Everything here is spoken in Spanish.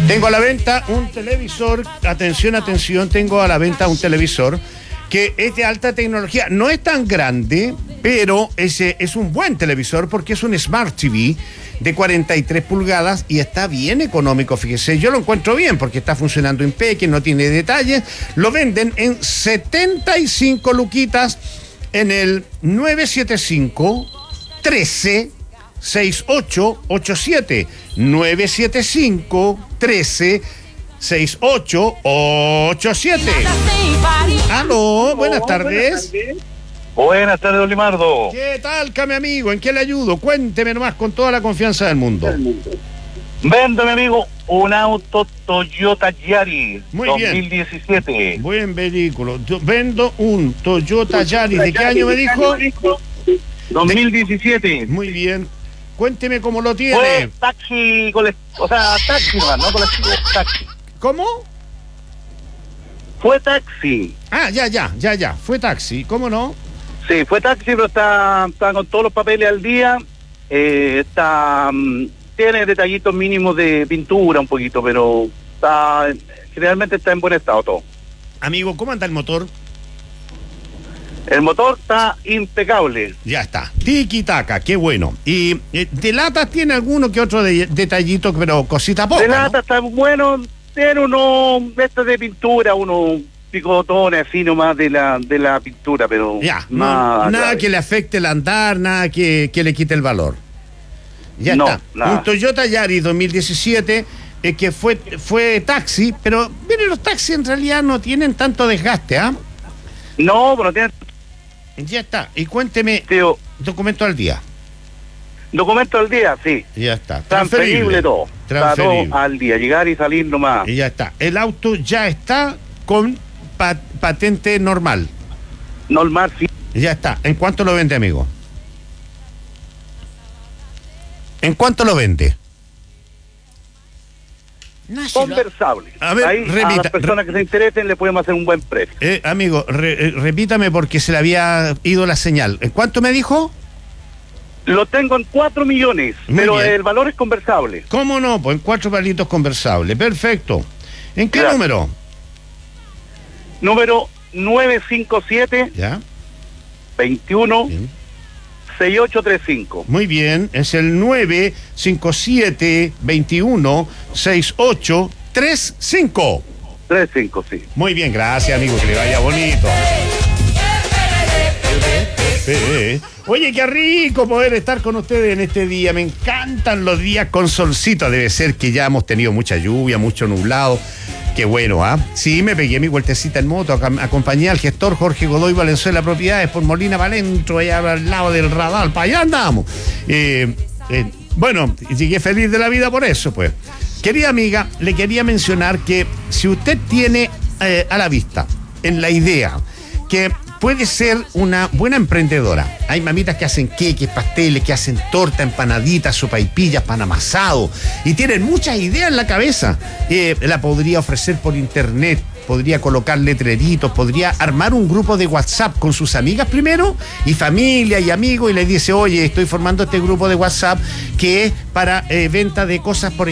Tengo a la venta un televisor, atención, tengo a la venta un televisor que es de alta tecnología. No es tan grande, pero es un buen televisor porque es un Smart TV de 43 pulgadas y está bien económico, fíjese. Yo lo encuentro bien porque está funcionando impecable, no tiene detalles. Lo venden en 75 luquitas en el 975 13 6887 975 13 6887. Aló, buenas tardes. Buenas tardes, don Limardo. ¿Qué tal, mi amigo? ¿En qué le ayudo? Cuénteme nomás con toda la confianza del mundo. Vendo, mi amigo, un auto Toyota Yaris. Muy 2017. Bien. Buen vehículo. Vendo un Toyota Yaris. ¿De qué año me dijo? 2017. Muy bien. Cuénteme cómo lo tiene. Fue taxi, taxi, no colectivo, taxi. ¿Cómo? Fue taxi. Ah, ya. Fue taxi. ¿Cómo no? Sí, fue taxi, pero está con todos los papeles al día. Tiene detallitos mínimos de pintura un poquito, pero generalmente está en buen estado todo. Amigo, ¿cómo anda el motor? El motor está impecable. Ya está. Tiki-taka, qué bueno. ¿Y de latas tiene alguno que otro detallito, pero cosita poca? De lata, ¿no? está bueno. Tiene unos de pintura, unos picotones así nomás de la pintura, pero ya, nada que le afecte el andar, nada que le quite el valor. Ya no, está. Nada. Un Toyota Yaris 2017 que fue taxi, pero miren, los taxis en realidad no tienen tanto desgaste, ¿ah? No, pero tiene... Ya está. Y cuénteme, Tío, documento al día. documento al día, sí. Ya está. Transferible todo. Está Transferible. todo al día, llegar y salir nomás. Y ya está. El auto ya está con patente normal. Normal, sí. Ya está. ¿En cuánto lo vende, amigo? ¿En cuánto lo vende? No, si Conversable. A ver, ahí, repita, a las personas que se interesen le podemos hacer un buen precio. Amigo, repítame porque se le había ido la señal. ¿En cuánto me dijo? Lo tengo en 4 millones, Muy pero bien. el valor es conversable. ¿Cómo no? Pues en 4 palitos conversables. Perfecto. ¿En qué Ya. número? Número 957 Ya. 21 Bien. 6835. Muy bien. Es el 957 21 6835. 35, sí. Muy bien, gracias, amigo. Que le vaya bonito. Oye, qué rico poder estar con ustedes en este día. Me encantan los días con solcito. Debe ser que ya hemos tenido mucha lluvia, mucho nublado. Qué bueno, ¿ah? Sí, me pegué mi vueltecita en moto. Acompañé al gestor Jorge Godoy Valenzuela Propiedades por Molina Valentro, allá al lado del radar. Para allá andamos. Bueno, llegué feliz de la vida por eso, pues. Querida amiga, le quería mencionar que si usted tiene a la vista, en la idea, que puede ser una buena emprendedora. Hay mamitas que hacen queques, pasteles, que hacen torta, empanaditas, sopaipillas, pan amasado, y tienen muchas ideas en la cabeza. La podría ofrecer por internet, podría colocar letreritos, podría armar un grupo de WhatsApp con sus amigas primero, y familia y amigos, y le dice, oye, estoy formando este grupo de WhatsApp que es para venta de cosas, por